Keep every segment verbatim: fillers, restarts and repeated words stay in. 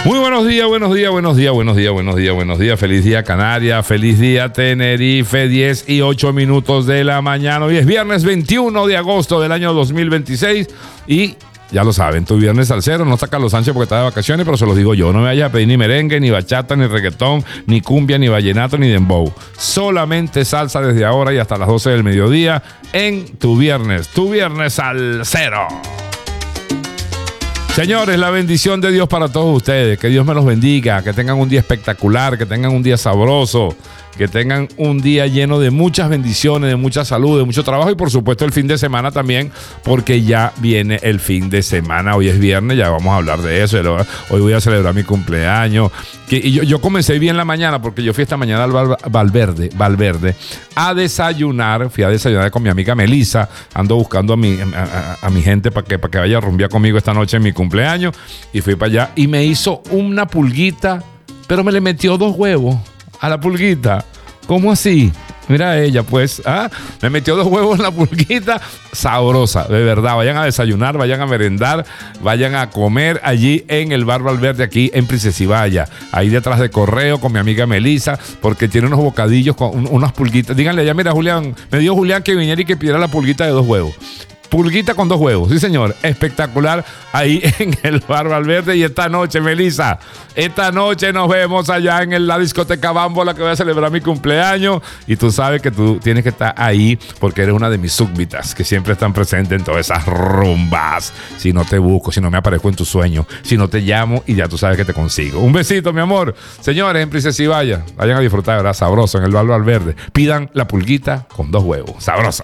Muy buenos días, buenos días, buenos días, buenos días, buenos días, buenos días. Feliz día Canarias, feliz día Tenerife, diez y ocho minutos de la mañana. Hoy es viernes veintiuno de agosto del año dos mil veintiséis y ya lo saben, tu viernes salsero, no está Carlos Sánchez porque está de vacaciones, pero se los digo yo, no me vayas a pedir ni merengue, ni bachata, ni reggaetón, ni cumbia, ni vallenato, ni dembow. Solamente salsa desde ahora y hasta las doce del mediodía en tu viernes, tu viernes salsero. Señores, la bendición de Dios para todos ustedes. Que Dios me los bendiga, que tengan un día espectacular, que tengan un día sabroso, que tengan un día lleno de muchas bendiciones, de mucha salud, de mucho trabajo y por supuesto el fin de semana también, porque ya viene el fin de semana. Hoy es viernes, ya vamos a hablar de eso. Hoy voy a celebrar mi cumpleaños. Que, y yo, yo comencé bien la mañana porque yo fui esta mañana al Val, Valverde, Valverde a desayunar. Fui a desayunar con mi amiga Melissa. Ando buscando a mi, a, a, a mi gente para que, para que vaya a rumbear conmigo esta noche en mi cumpleaños. Y fui para allá y me hizo una pulguita, pero me le metió dos huevos a la pulguita. ¿Cómo así? Mira ella, pues, ¿ah? Me metió dos huevos en la pulguita, sabrosa, de verdad. Vayan a desayunar, vayan a merendar, vayan a comer allí en el Bar Valverde, aquí en Princesivalla, ahí detrás de Correo con mi amiga Melissa, porque tiene unos bocadillos con un, unas pulguitas. Díganle ya, mira, Julián, me dio Julián que viniera y que pidiera la pulguita de dos huevos. Pulguita con dos huevos, sí señor, espectacular ahí en el Bar Valverde. Y esta noche, Melissa, esta noche nos vemos allá en la discoteca Bambola, que voy a celebrar mi cumpleaños. Y tú sabes que tú tienes que estar ahí porque eres una de mis súbditas que siempre están presentes en todas esas rumbas. Si no te busco, si no me aparezco en tu sueño, si no te llamo y ya tú sabes que te consigo. Un besito, mi amor. Señores, en Princesivalla, vayan a disfrutar, ¿verdad? Sabroso en el Bar Valverde. Pidan la pulguita con dos huevos, sabroso.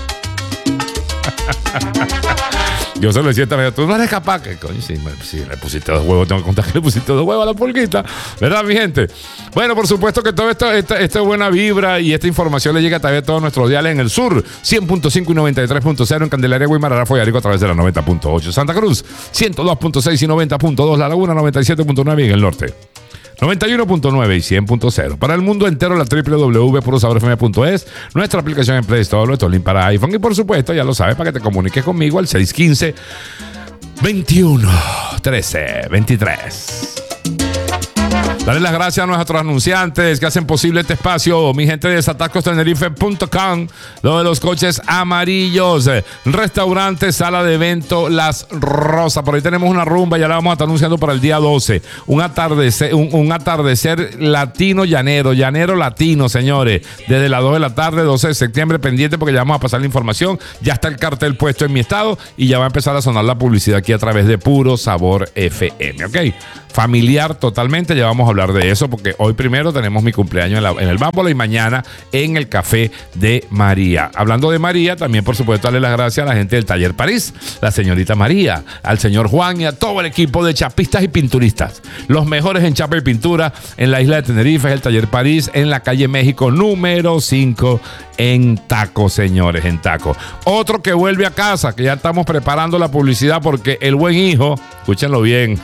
Yo se lo decía también, tú no eres capaz. Que coño, si, si le pusiste dos huevos, tengo que contar que le pusiste dos huevos a la pulguita, ¿verdad, mi gente? Bueno, por supuesto que toda esta, esta, esta buena vibra y esta información le llega a través de todos nuestros diales en el sur, cien punto cinco y noventa y tres punto cero en Candelaria, Guimarães, Follarico a través de la noventa punto ocho, Santa Cruz, ciento dos punto seis y noventa punto dos, La Laguna, noventa y siete punto nueve en el norte, noventa y uno punto nueve y cien punto cero. Para el mundo entero, la doble u doble u doble u punto puro sabor f m punto es, nuestra aplicación en Play Store, nuestro link para iPhone y por supuesto, ya lo sabes, para que te comuniques conmigo al seis uno cinco, veintiuno, trece, veintitrés. Darle las gracias a nuestros anunciantes que hacen posible este espacio. Mi gente de desatacos tenerife punto com, lo de los coches amarillos, restaurante, sala de evento Las Rosas. Por ahí tenemos una rumba, ya la vamos a estar anunciando para el día doce. Un atardecer, un, un atardecer latino llanero, llanero latino, señores. Desde las dos de la tarde, doce de septiembre, pendiente porque ya vamos a pasar la información. Ya está el cartel puesto en mi estado y ya va a empezar a sonar la publicidad aquí a través de Puro Sabor F M, ¿ok? Familiar totalmente, ya vamos a hablar de eso porque hoy primero tenemos mi cumpleaños en, la, en el Bambola y mañana en el Café de María. Hablando de María, también por supuesto darle las gracias a la gente del Taller París, la señorita María, al señor Juan y a todo el equipo de chapistas y pinturistas. Los mejores en chapa y pintura en la isla de Tenerife es el Taller París en la calle México número cinco en Taco, señores, en Taco. Otro que vuelve a casa, que ya estamos preparando la publicidad porque el buen hijo, escúchenlo bien,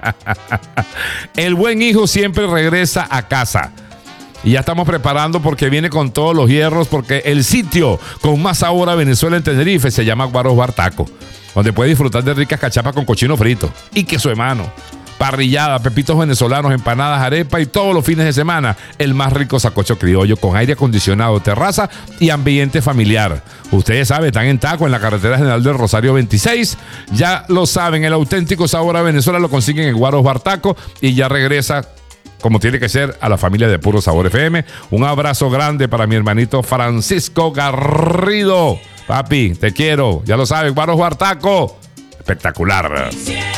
el buen hijo siempre regresa a casa. Y ya estamos preparando porque viene con todos los hierros, porque el sitio con más sabor a Venezuela en Tenerife se llama Guaros Bar Taco, donde puedes disfrutar de ricas cachapas con cochino frito y queso de mano, parrillada, pepitos venezolanos, empanadas, arepa y todos los fines de semana el más rico sacocho criollo con aire acondicionado, terraza y ambiente familiar. Ustedes saben, están en Taco, en la carretera general del Rosario veintiséis. Ya lo saben, el auténtico sabor a Venezuela lo consiguen en Guaros Bar Taco y ya regresa como tiene que ser a la familia de Puro Sabor F M. Un abrazo grande para mi hermanito Francisco Garrido. Papi, te quiero. Ya lo sabes, Guaros Bar Taco. Espectacular.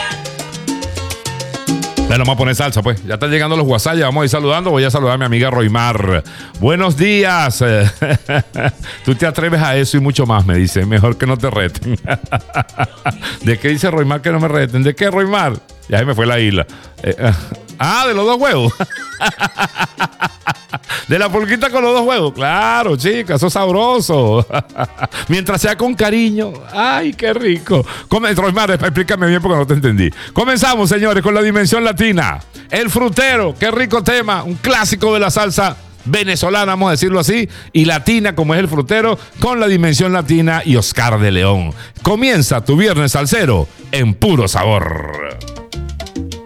Bueno, vamos a poner salsa, pues. Ya están llegando los WhatsApp, ya vamos a ir saludando. Voy a saludar a mi amiga Roymar. Buenos días. Tú te atreves a eso y mucho más, me dice. Mejor que no te reten. ¿De qué dice Roymar que no me reten? ¿De qué, Roymar? Ya se me fue la isla. Eh, ah, de los dos huevos. De la pulquita con los dos huevos. Claro, chicas, eso es sabroso. Mientras sea con cariño. Ay, qué rico. Come, Roymar, explícame bien porque no te entendí. Comenzamos, señores, con la dimensión latina. El frutero, qué rico tema. Un clásico de la salsa venezolana, vamos a decirlo así, y latina como es el frutero, con la dimensión latina y Oscar de León. Comienza tu viernes salsero en Puro Sabor.